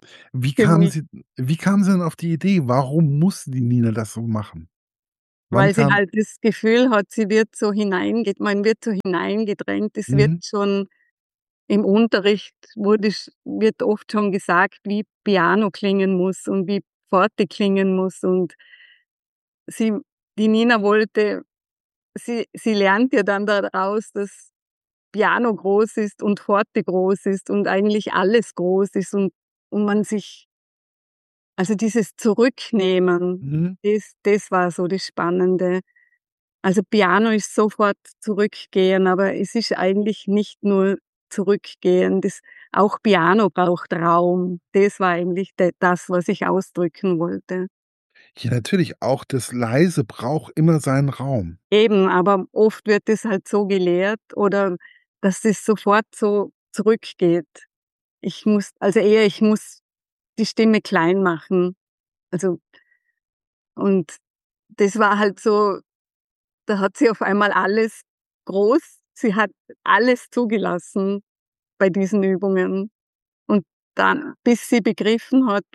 Wie für kam mich, sie wie kam sie denn auf die Idee? Warum musste die Nina das so machen? Wann weil sie kam halt das Gefühl hat, sie wird so man wird so hineingedrängt. Es wird mhm, schon im Unterricht wird oft schon gesagt, wie Piano klingen muss und wie Forte klingen muss und sie die Nina wollte sie lernt ja dann daraus, dass Piano groß ist und Forte groß ist und eigentlich alles groß ist und man sich also dieses Zurücknehmen, mhm. das war so das Spannende. Also Piano ist sofort zurückgehen, aber es ist eigentlich nicht nur zurückgehen, auch Piano braucht Raum. Das war eigentlich das, was ich ausdrücken wollte. Ja, natürlich, auch das Leise braucht immer seinen Raum. Eben, aber oft wird es halt so gelehrt oder dass das sofort so zurückgeht. Ich muss die Stimme klein machen. Also und das war halt so, da hat sie auf einmal alles groß sie hat alles zugelassen bei diesen Übungen. Und dann bis sie begriffen hat,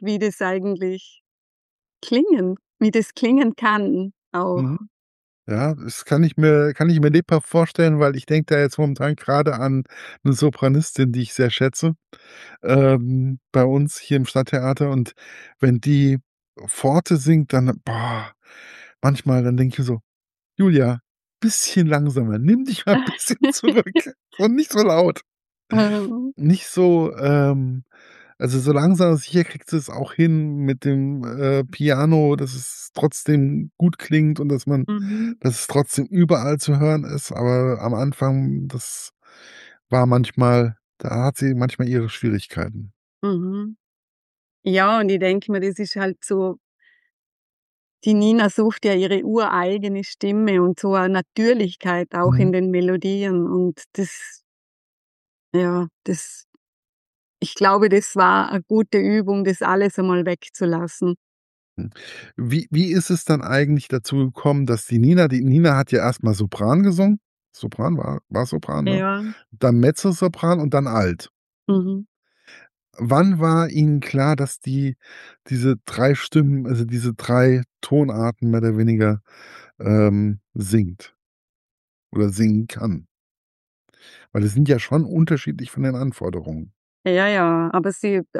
wie das klingen kann auch. Mhm. Ja, das kann ich mir lebhaft vorstellen, weil ich denke da jetzt momentan grade an 'ne Sopranistin, die ich sehr schätze, bei uns hier im Stadttheater und wenn die Forte singt, dann boah, manchmal dann denke ich mir so: „Julia, bisschen langsamer, nimm dich mal bisschen zurück und nicht so laut.“ Ähm, Nicht so, also, so langsam aber sicher kriegt sie es auch hin mit dem, Piano, dass es trotzdem gut klingt und mhm, dass es trotzdem überall zu hören ist, aber am Anfang, das war manchmal da hat sie manchmal ihre Schwierigkeiten. mhm. Ja, und ich denke mir, das ist halt so die Nina sucht ja ihre ureigene Stimme und so eine Natürlichkeit auch in Mhm. den Melodien und ja, das ich glaube, das war eine gute Übung, das alles einmal wegzulassen. Hm. Wie ist es dann eigentlich dazu gekommen, dass die Nina hat ja erst mal Sopran gesungen. Sopran war Sopran, ne? Ja, Dann Mezzosopran und dann Alt. mhm. Wann war Ihnen klar, dass diese 3 Stimmen, also diese 3 Tonarten mehr oder weniger, singt oder singen kann? Weil es sind ja schon unterschiedlich von den Anforderungen. Ja, ja, aber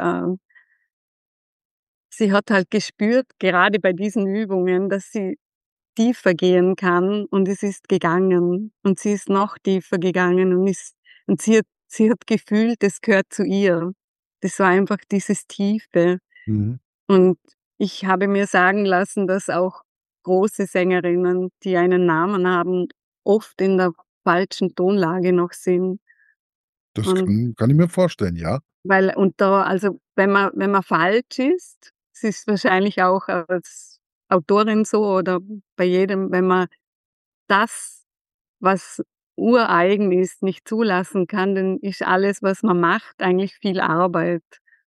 sie hat halt gespürt, gerade bei diesen Übungen, dass sie tiefer gehen kann und es ist gegangen. Und sie ist noch tiefer gegangen und sie hat gefühlt, es gehört zu ihr. Das war einfach dieses Tiefe. Mhm. Und ich habe mir sagen lassen, dass auch große Sängerinnen, die einen Namen haben, oft in der falschen Tonlage noch sind. Das Und kann ich mir vorstellen, ja. also, wenn man falsch ist, es ist wahrscheinlich auch als Autorin so oder bei jedem, wenn man das, was ureigen ist, nicht zulassen kann, dann ist alles, was man macht, eigentlich viel Arbeit.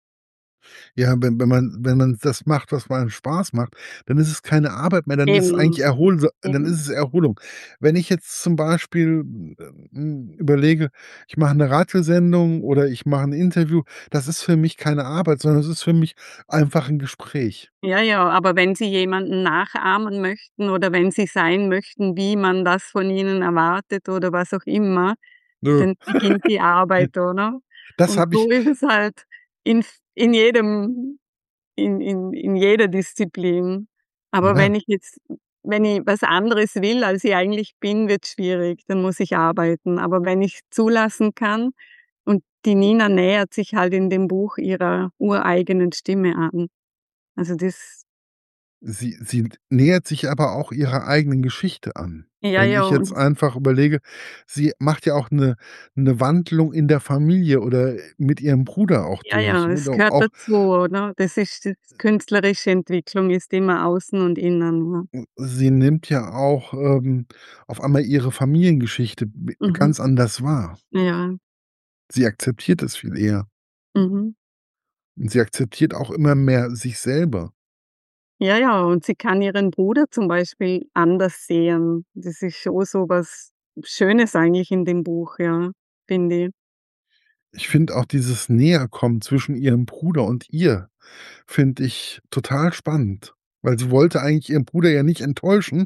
Ja, wenn man das macht, was einem Spaß macht, dann ist es keine Arbeit mehr, Eben, dann ist eben. es Erholung. Wenn ich jetzt zum Beispiel, überlege, ich mache 'ne Radiosendung oder ich mache 'n Interview, das ist für mich keine Arbeit, sondern es ist für mich einfach 'n Gespräch. Ja, ja, aber wenn Sie jemanden nachahmen möchten oder wenn Sie sein möchten, wie man das von Ihnen erwartet oder was auch immer, Nö. dann beginnt die Arbeit, oder? Das Und habe ich so ist es halt in jedem in jeder Disziplin. Aber ja. wenn ich was anderes will, als ich eigentlich bin, wird's schwierig, dann muss ich arbeiten. Aber wenn ich zulassen kann und die Nina nähert sich halt in dem Buch ihrer ureigenen Stimme an. Also das Sie nähert sich aber auch ihrer eigenen Geschichte an. ja, Wenn ja, ich jetzt und einfach überlege, sie macht ja auch 'ne Wandlung in der Familie oder mit ihrem Bruder auch ja, durch ja, es oder gehört auch dazu, oder? Das ist die künstlerische Entwicklung ist immer außen und innen, ja. sie nimmt ja auch, auf einmal ihre Familiengeschichte Mhm. ganz anders wahr. Ja, Sie akzeptiert es viel eher mhm. und sie akzeptiert auch immer mehr sich selber. Ja, ja, und sie kann ihren Bruder zum Beispiel anders sehen. Das ist schon so was Schönes eigentlich in dem Buch, ja, finde ich. Ich finde auch dieses Näherkommen zwischen ihrem Bruder und ihr, finde ich total spannend, weil sie wollte eigentlich ihren Bruder ja nicht enttäuschen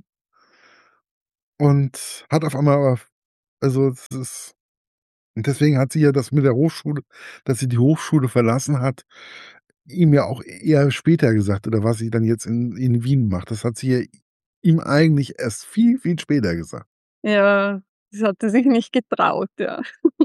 und hat auf einmal aber also, es ist und deswegen hat sie ja das mit der Hochschule dass sie die Hochschule verlassen hat, ihm ja auch eher später gesagt oder was sie dann jetzt in Wien macht. Das hat sie ja ihm eigentlich erst viel, viel später gesagt. Ja, das hat sie sich nicht getraut, ja.